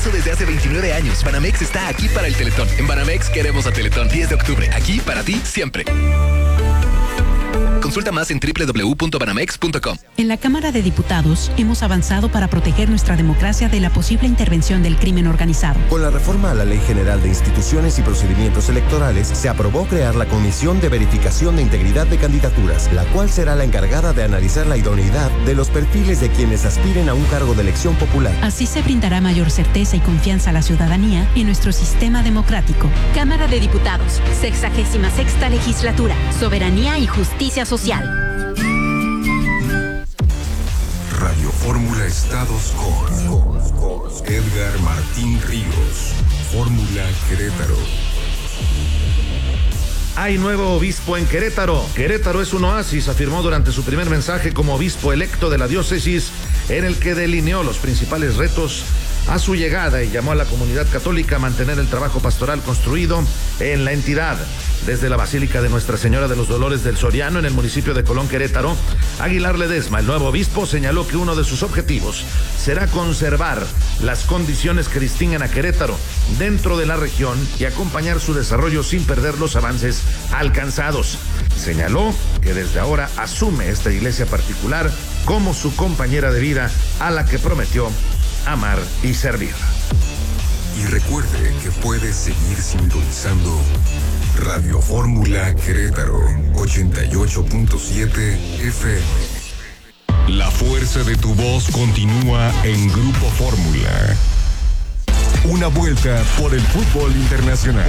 eso desde hace 29 años. Banamex está aquí para el Teletón. En Banamex queremos a Teletón. 10 de octubre. Aquí para ti siempre. Consulta más en www.banamex.com. En la Cámara de Diputados hemos avanzado para proteger nuestra democracia de la posible intervención del crimen organizado. Con la reforma a la Ley General de Instituciones y Procedimientos Electorales, se aprobó crear la Comisión de Verificación de Integridad de Candidaturas, la cual será la encargada de analizar la idoneidad de los perfiles de quienes aspiren a un cargo de elección popular. Así se brindará mayor certeza y confianza a la ciudadanía en nuestro sistema democrático. Cámara de Diputados, 66ª Legislatura, Soberanía y Justicia Social. Radio Fórmula Estados con Edgar Martín Ríos. Fórmula Querétaro. Hay nuevo obispo en Querétaro. Querétaro es un oasis, afirmó durante su primer mensaje como obispo electo de la diócesis, en el que delineó los principales retos a su llegada y llamó a la comunidad católica a mantener el trabajo pastoral construido en la entidad. Desde la Basílica de Nuestra Señora de los Dolores del Soriano, en el municipio de Colón, Querétaro, Aguilar Ledesma, el nuevo obispo, señaló que uno de sus objetivos será conservar las condiciones que distinguen a Querétaro dentro de la región y acompañar su desarrollo sin perder los avances alcanzados. Señaló que desde ahora asume esta iglesia particular como su compañera de vida, a la que prometió amar y servir. Y recuerde que puede seguir sintonizando Radio Fórmula Querétaro 88.7 FM. La fuerza de tu voz continúa en Grupo Fórmula. Una vuelta por el fútbol internacional.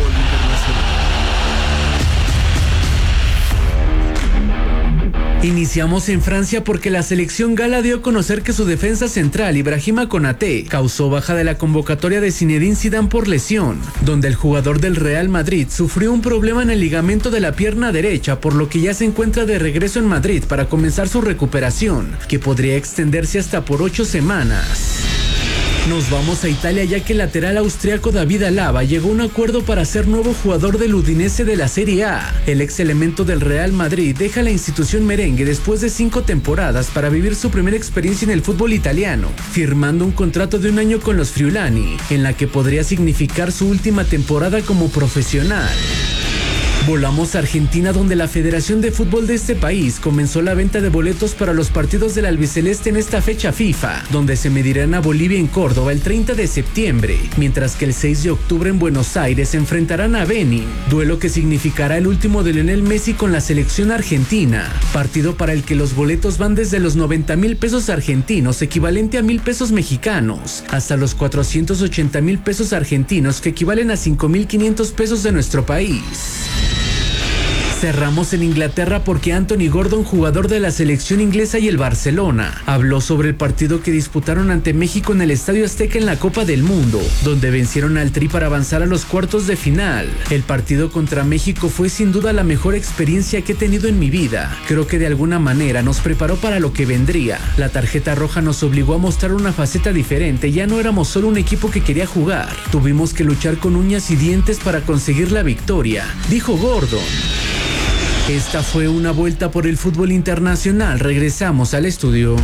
Iniciamos en Francia porque la selección gala dio a conocer que su defensa central, Ibrahima Konaté, causó baja de la convocatoria de Zinedine Zidane por lesión, donde el jugador del Real Madrid sufrió un problema en el ligamento de la pierna derecha, por lo que ya se encuentra de regreso en Madrid para comenzar su recuperación, que podría extenderse hasta por 8 semanas. Nos vamos a Italia, ya que el lateral austriaco David Alaba llegó a un acuerdo para ser nuevo jugador del Udinese de la Serie A. El ex elemento del Real Madrid deja la institución merengue después de 5 temporadas para vivir su primera experiencia en el fútbol italiano, firmando un contrato de 1 año con los Friulani, en la que podría significar su última temporada como profesional. Volamos a Argentina, donde la Federación de Fútbol de este país comenzó la venta de boletos para los partidos del albiceleste en esta fecha FIFA, donde se medirán a Bolivia en Córdoba el 30 de septiembre, mientras que el 6 de octubre en Buenos Aires se enfrentarán a Benin, duelo que significará el último de Lionel Messi con la selección argentina, partido para el que los boletos van desde los 90,000 pesos argentinos, equivalente a 1,000 pesos mexicanos, hasta los 480,000 pesos argentinos, que equivalen a 5,500 pesos de nuestro país. Cerramos en Inglaterra porque Anthony Gordon, jugador de la selección inglesa y el Barcelona, habló sobre el partido que disputaron ante México en el Estadio Azteca en la Copa del Mundo, donde vencieron al Tri para avanzar a los cuartos de final. El partido contra México fue sin duda la mejor experiencia que he tenido en mi vida. Creo que de alguna manera nos preparó para lo que vendría. La tarjeta roja nos obligó a mostrar una faceta diferente, ya no éramos solo un equipo que quería jugar. Tuvimos que luchar con uñas y dientes para conseguir la victoria, dijo Gordon. Esta fue una vuelta por el fútbol internacional. Regresamos al estudio.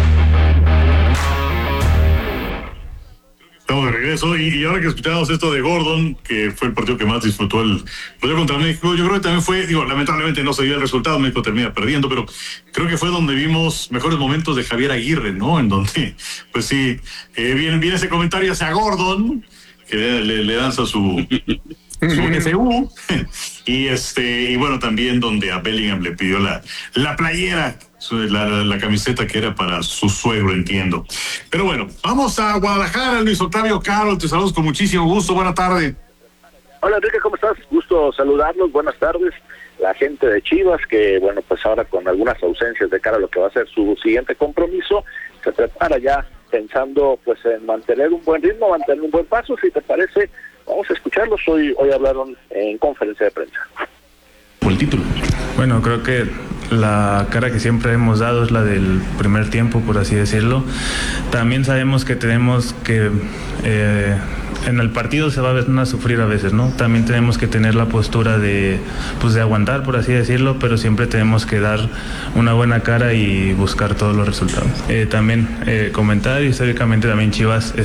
Estamos de regreso y ahora que escuchamos esto de Gordon, que fue el partido que más disfrutó el partido contra México, yo creo que también fue, lamentablemente no se dio el resultado, México termina perdiendo, pero creo que fue donde vimos mejores momentos de Javier Aguirre, ¿no? En donde, pues sí, viene ese comentario hacia Gordon, que le danza su SU, y bueno, también donde a Bellingham le pidió la playera, la camiseta que era para su suegro, entiendo. Pero bueno, vamos a Guadalajara. Luis Octavio Carol, te saludos con muchísimo gusto, buena tarde. Hola Enrique, ¿cómo estás? Gusto saludarlos, buenas tardes. La gente de Chivas, que bueno, pues ahora con algunas ausencias de cara a lo que va a ser su siguiente compromiso, se prepara ya pensando pues en mantener un buen ritmo, mantener un buen paso. Si te parece, vamos a escucharlos. Hoy hablaron en conferencia de prensa. Por el título. Bueno, creo que la cara que siempre hemos dado es la del primer tiempo, por así decirlo. También sabemos que tenemos que en el partido se va a sufrir a veces, ¿no? También tenemos que tener la postura de aguantar, por así decirlo, pero siempre tenemos que dar una buena cara y buscar todos los resultados. También comentar, históricamente también Chivas